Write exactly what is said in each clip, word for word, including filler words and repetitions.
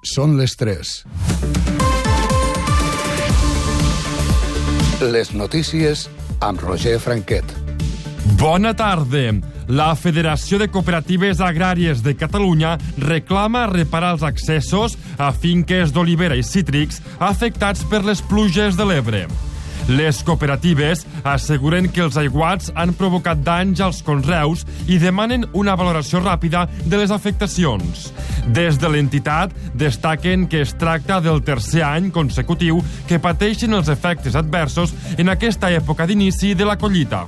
Són les tres. Les notícies amb Roger Franquet. Bona tarda. La Federació de Cooperatives Agràries de Catalunya reclama reparar els accessos a finques d'olivera i cítrics afectats per les pluges de l'Ebre. Les cooperatives asseguren que els aiguats han provocat danys als conreus i demanen una valoració ràpida de les afectacions. Des de l'entitat destaquen que es tracta del tercer any consecutiu que pateixen els efectes adversos en aquesta època d'inici de la collita.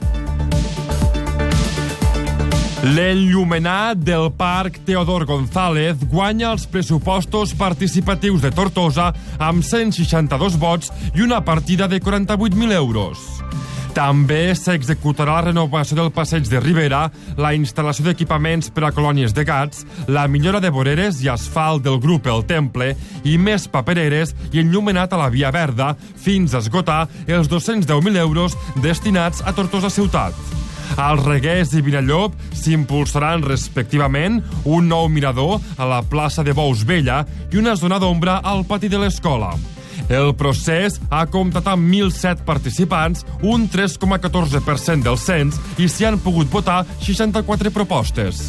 L'enllumenat del Parc Teodor González guanya els pressupostos participatius de Tortosa amb cent seixanta-dos vots i una partida de quaranta-vuit mil euros. També s'executarà la renovació del passeig de Ribera, la instal·lació d'equipaments per a colònies de gats, la millora de voreres i asfalt del grup El Temple i més papereres i enllumenat a la Via Verda fins a esgotar els dos-cents deu mil euros destinats a Tortosa Ciutat. Als Reguers i Vinallop s'impulsaran respectivament un nou mirador a la plaça de Bous Vella i una zona d'ombra al pati de l'escola. El procés ha comptat amb mil set participants, un tres coma catorze per cent del cens, i s'hi han pogut votar seixanta-quatre propostes.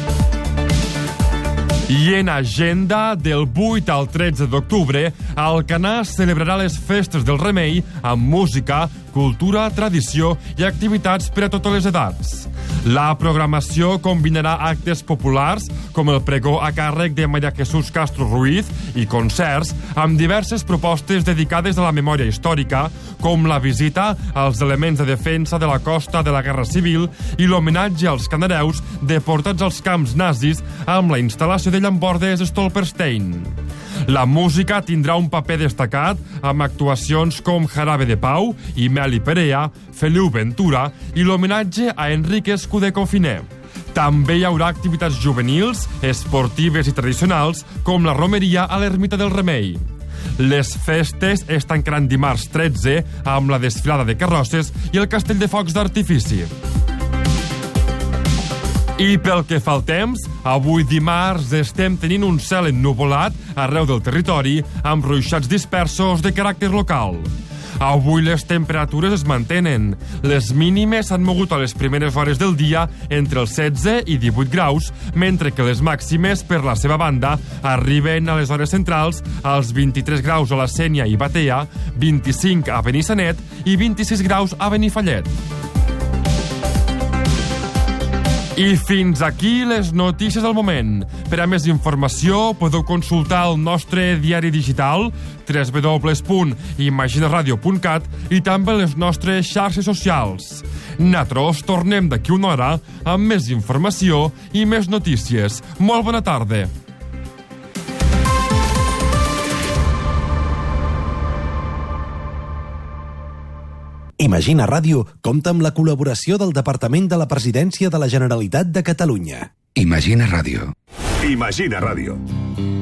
I en agenda, del vuit al tretze d'octubre, Alcanar celebrarà les festes del Remei amb música, cultura, tradició i activitats per a totes les edats. La programació combinarà actes populars, com el pregó a càrrec de Maria Jesús Castro Ruiz, i concerts amb diverses propostes dedicades a la memòria històrica, com la visita als elements de defensa de la costa de la Guerra Civil i l'homenatge als canareus deportats als camps nazis amb la instal·lació de llambordes Stolperstein. La música tindrà un paper destacat amb actuacions com Jarabe de Pau i Meli Perea, Feliu Ventura i l'homenatge a Enrique Escudé Confiné. També hi haurà activitats juvenils, esportives i tradicionals, com la romeria a l'Ermita del Remei. Les festes es tancaran dimarts tretze amb la desfilada de carrosses i el castell de focs d'artifici. I pel que fa al temps, avui dimarts estem tenint un cel ennuvolat arreu del territori amb ruixats dispersos de caràcter local. Avui les temperatures es mantenen. Les mínimes s'han mogut a les primeres hores del dia entre els setze i divuit graus, mentre que les màximes, per la seva banda, arriben a les hores centrals als vint-i-tres graus a la Sénia i Batea, vint-i-cinc a Benissanet i vint-i-sis graus a Benifallet. I fins aquí les notícies del moment. Per a més informació podeu consultar el nostre diari digital w w w punt imaginaradio punt cat i també les nostres xarxes socials. Nosaltres tornem d'aquí una hora amb més informació i més notícies. Molt bona tarda. Imagina Ràdio compta amb la col·laboració del Departament de la Presidència de la Generalitat de Catalunya. Imagina Ràdio. Imagina Ràdio.